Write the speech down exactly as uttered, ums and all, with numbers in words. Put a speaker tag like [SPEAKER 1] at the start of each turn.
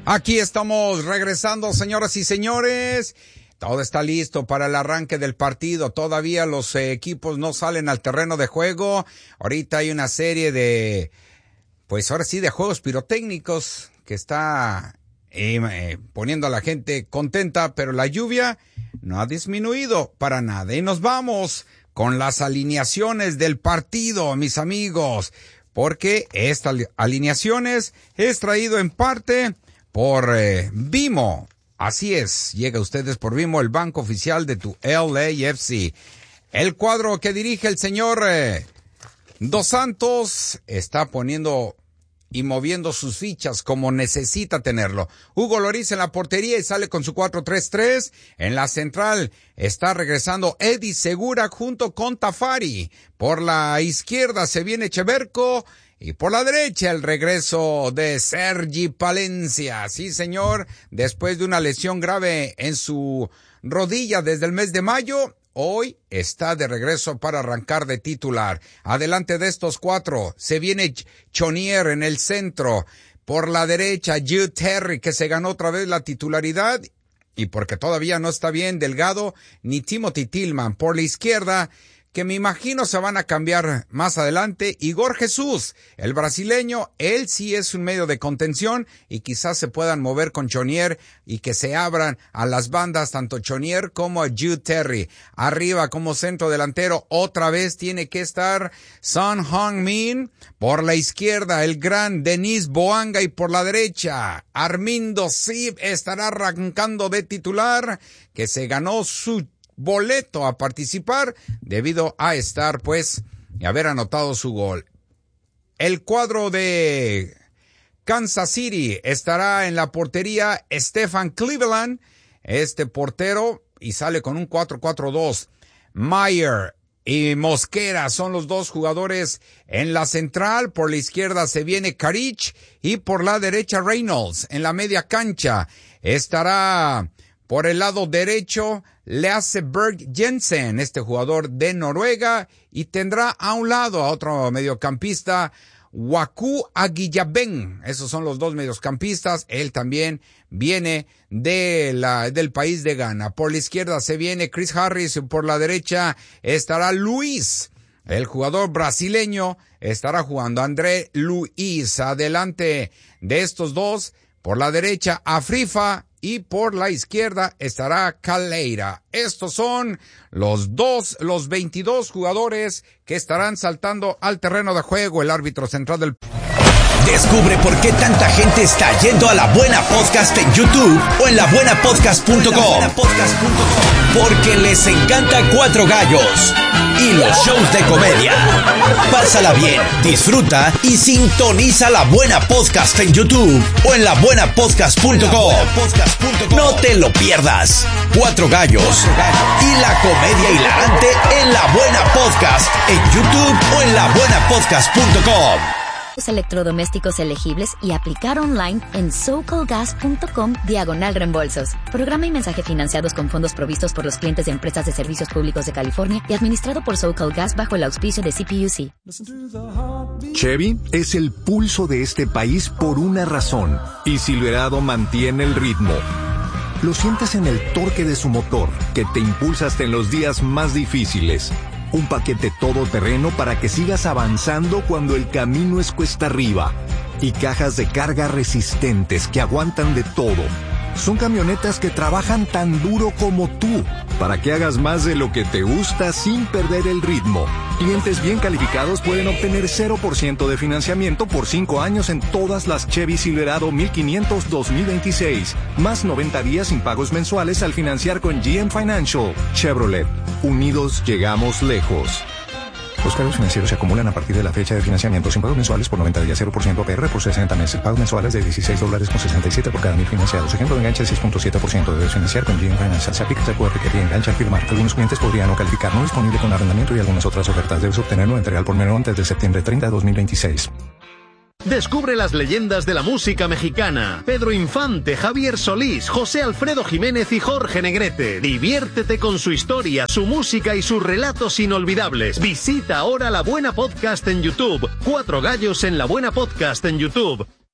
[SPEAKER 1] Aquí estamos regresando, señoras y señores. Todo está listo para el arranque del partido. Todavía los eh, equipos no salen al terreno de juego. Ahorita hay una serie de, pues ahora sí, de juegos pirotécnicos que está eh, eh, poniendo a la gente contenta, pero la lluvia no ha disminuido para nada. Y nos vamos con las alineaciones del partido, mis amigos, porque estas alineaciones es traído en parte por eh, Vimo. Así es, llega a ustedes por Vimo, el banco oficial de tu L A F C. El cuadro que dirige el señor eh, Dos Santos está poniendo y moviendo sus fichas como necesita tenerlo. Hugo Lloris en la portería y sale con su cuatro tres tres. En la central está regresando Eddie Segura junto con Tafari. Por la izquierda se viene Cheverco. Y por la derecha el regreso de Sergi Palencia. Sí, señor, después de una lesión grave en su rodilla desde el mes de mayo, hoy está de regreso para arrancar de titular. Adelante de estos cuatro se viene Chonier en el centro. Por la derecha, Jude Terry, que se ganó otra vez la titularidad. Y porque todavía no está bien Delgado ni Timothy Tillman. Por la izquierda, que me imagino se van a cambiar más adelante, Igor Jesús, el brasileño, él sí es un medio de contención y quizás se puedan mover con Chonier y que se abran a las bandas tanto Chonier como a Jude Terry. Arriba como centro delantero otra vez tiene que estar Son Heung-min. Por la izquierda el gran Denis Boanga y por la derecha Armindo Sib estará arrancando de titular, que se ganó su boleto a participar debido a estar, pues, y haber anotado su gol. El cuadro de Kansas City estará en la portería Stephen Cleveland, este portero, y sale con un cuatro cuatro dos. Mayer y Mosquera son los dos jugadores en la central. Por la izquierda se viene Karich y por la derecha Reynolds. En la media cancha estará por el lado derecho Lasse Berg Jensen, este jugador de Noruega, y tendrá a un lado a otro mediocampista, Waku Aguillaben. Esos son los dos mediocampistas. Él también viene de la, del país de Ghana. Por la izquierda se viene Chris Harris y por la derecha estará Luis. El jugador brasileño estará jugando André Luis. Adelante de estos dos, por la derecha Afrifa y por la izquierda estará Caleira. Estos son los dos, los veintidós jugadores que estarán saltando al terreno de juego. El árbitro central del...
[SPEAKER 2] Descubre por qué tanta gente está yendo a La Buena Podcast en YouTube o en la buena podcast punto com. Porque les encanta Cuatro Gallos y los shows de comedia. Pásala bien, disfruta y sintoniza La Buena Podcast en YouTube o en la buena podcast punto com. No te lo pierdas. Cuatro Gallos y la comedia hilarante en La Buena Podcast en YouTube o en la buena podcast punto com.
[SPEAKER 3] Electrodomésticos elegibles y aplicar online en socolgas.com diagonal reembolsos. Programa y mensaje financiados con fondos provistos por los clientes de empresas de servicios públicos de California y administrado por Socal Gas bajo el auspicio de C P U C.
[SPEAKER 4] Chevy es el pulso de este país por una razón, y Silverado mantiene el ritmo. Lo sientes en el torque de su motor, que te impulsa hasta en los días más difíciles. Un paquete todoterreno para que sigas avanzando cuando el camino es cuesta arriba. Y cajas de carga resistentes que aguantan de todo. Son camionetas que trabajan tan duro como tú, para que hagas más de lo que te gusta sin perder el ritmo. Clientes bien calificados pueden obtener cero por ciento de financiamiento por cinco años en todas las Chevy Silverado mil quinientos dos mil veintiséis. Más noventa días sin pagos mensuales al financiar con G M Financial. Chevrolet. Unidos llegamos lejos. Los cargos financieros se acumulan a partir de la fecha de financiamiento sin pagos mensuales por noventa días, cero por ciento A P R por sesenta meses. Pagos mensuales de dieciséis dólares con sesenta y siete por cada mil financiados. Ejemplo de enganche de seis punto siete por ciento. Debes financiar con G M Financial. Se aplica el Q R que engancha al firmar. Algunos clientes podrían no calificar. No disponible con arrendamiento y algunas otras ofertas. Debes obtenerlo en real por menor antes de septiembre treinta de dos mil veintiséis.
[SPEAKER 5] Descubre las leyendas de la música mexicana. Pedro Infante, Javier Solís, José Alfredo Jiménez y Jorge Negrete. Diviértete con su historia, su música y sus relatos inolvidables. Visita ahora La Buena Podcast en YouTube. Cuatro Gallos en La Buena Podcast en YouTube.